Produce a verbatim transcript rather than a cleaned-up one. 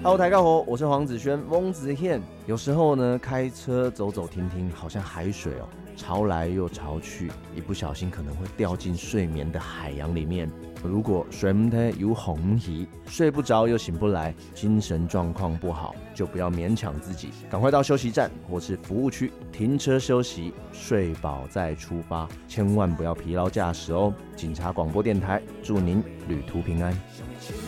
Hello， 大家好，我是黄子轩，翁子宪。有时候呢，开车走走停停，好像海水哦，潮来又潮去，一不小心可能会掉进睡眠的海洋里面。如果睡唔得有红鱼，睡不着又醒不来，精神状况不好，就不要勉强自己，赶快到休息站或是服务区停车休息，睡饱再出发，千万不要疲劳驾驶哦。警察广播电台，祝您旅途平安。